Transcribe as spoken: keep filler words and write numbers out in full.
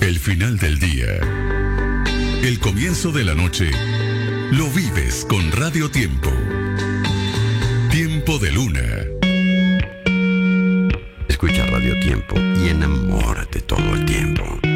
El final del día, el comienzo de la noche, lo vives con Radio Tiempo. Tiempo de Luna. Escucha Radio Tiempo y enamórate todo el tiempo.